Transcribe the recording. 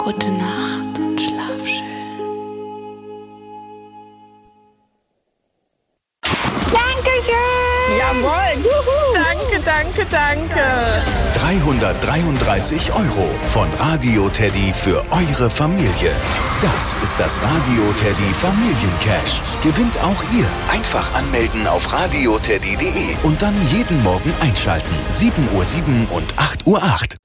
Gute Nacht und schlaf schön. Dankeschön! Jawohl! Juhu. Danke. 333 € von Radio Teddy für eure Familie. Das ist das Radio Teddy Familiencash. Gewinnt auch ihr. Einfach anmelden auf radioteddy.de und dann jeden Morgen einschalten. 7:07 und 8:08.